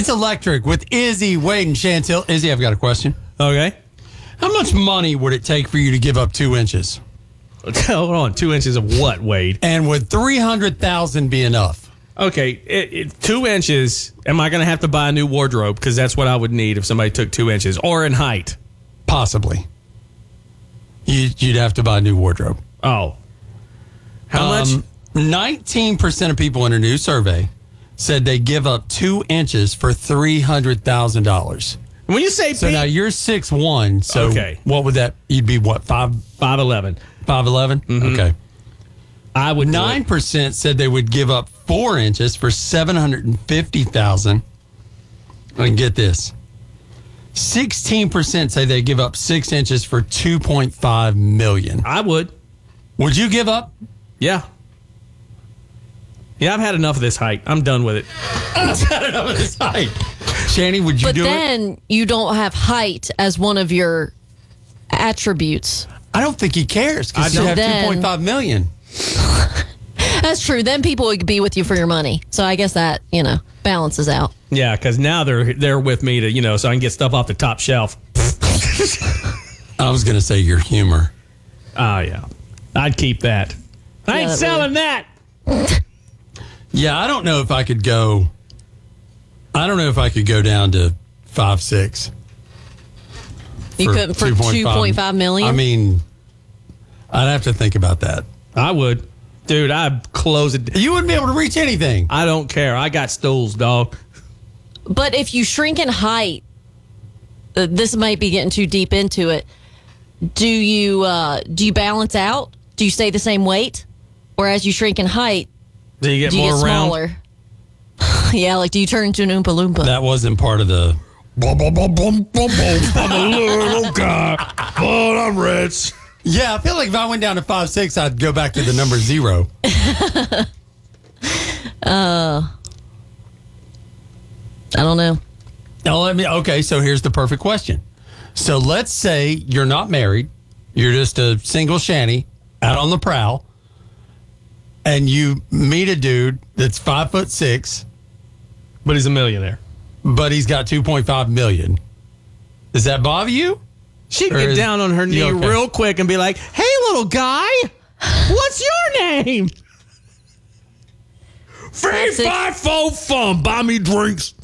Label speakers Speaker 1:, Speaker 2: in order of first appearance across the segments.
Speaker 1: It's electric with Izzy, Wade, and Chantel. Izzy, I've got a question.
Speaker 2: Okay.
Speaker 1: How much money would it take for you to give up 2 inches?
Speaker 2: Hold on. 2 inches of what, Wade?
Speaker 1: And would 300,000 be enough?
Speaker 2: Okay, 2 inches. Am I going to have to buy a new wardrobe? Because that's what I would need if somebody took 2 inches. Or in height.
Speaker 1: Possibly. You'd have to buy a new wardrobe.
Speaker 2: Oh. How much?
Speaker 1: 19% of people in a new survey said they give up 2 inches for $300,000.
Speaker 2: When you say
Speaker 1: So now you're 6'1", so
Speaker 2: Okay.
Speaker 1: what would that, you'd be what,
Speaker 2: 5'11".
Speaker 1: 5'11"? Okay.
Speaker 2: I would
Speaker 1: 9% said they would give up 4 inches for $750,000. And get this. 16% say they give up 6 inches for $2.5 million.
Speaker 2: I would.
Speaker 1: Would you give up?
Speaker 2: Yeah. Yeah, I've had enough of this height. I'm done with it.
Speaker 1: I've had enough of this height. Shanny, would you
Speaker 3: But
Speaker 1: do it?
Speaker 3: then you don't have height as one of your attributes.
Speaker 1: I don't think he cares because you have
Speaker 3: Then-
Speaker 1: $2.5 million.
Speaker 3: That's true. Then people would be with you for your money. So I guess that, balances out.
Speaker 2: Yeah, because now they're with me to, so I can get stuff off the top shelf.
Speaker 1: I was going to say your humor.
Speaker 2: Oh, yeah. I'd keep that. I ain't
Speaker 3: that
Speaker 2: selling that.
Speaker 1: Yeah, I don't know if I could go. I don't know if I could go down to 5'6".
Speaker 3: You couldn't for 2.5 million?
Speaker 1: I mean, I'd have to think about that.
Speaker 2: I would. Dude, I'd close it.
Speaker 1: You wouldn't be able to reach anything.
Speaker 2: I don't care. I got stools, dog.
Speaker 3: But if you shrink in height, this might be getting too deep into it. Do you balance out? Do you stay the same weight? Or as you shrink in height,
Speaker 2: Do you get
Speaker 3: do you
Speaker 2: more
Speaker 3: get
Speaker 2: round?
Speaker 3: smaller? Yeah, like do you turn into an Oompa Loompa?
Speaker 1: That wasn't part of the.
Speaker 2: I'm a little guy, but I'm rich.
Speaker 1: Yeah, I feel like if I went down to 5'6", I'd go back to the number 0.
Speaker 3: I don't know.
Speaker 1: Okay, so here's the perfect question. So let's say you're not married, you're just a single Shanny out on the prowl, and you meet a dude that's 5'6",
Speaker 2: But he's a millionaire.
Speaker 1: but he's got 2.5 million. Does that bother you?
Speaker 2: She'd
Speaker 1: Or
Speaker 2: get
Speaker 1: is-
Speaker 2: down on her knee
Speaker 1: You okay?
Speaker 2: real quick and be like, "Hey, little guy, what's your name?" 3-5-4-FUN. Buy me drinks.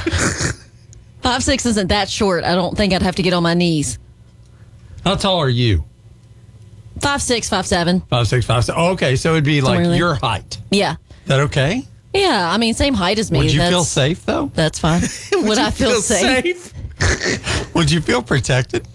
Speaker 3: 5'6" isn't that short. I don't think I'd have to get on my knees.
Speaker 1: How tall are you?
Speaker 3: 5'6", 5'7".
Speaker 1: 5'6", 5'7". Oh, okay, so it'd be like
Speaker 3: Somewhere there.
Speaker 1: your height.
Speaker 3: Yeah.
Speaker 1: Is that okay?
Speaker 3: Yeah, I mean, same height as me.
Speaker 1: Would you feel safe, though?
Speaker 3: That's fine. Would I feel safe?
Speaker 1: Would you feel protected?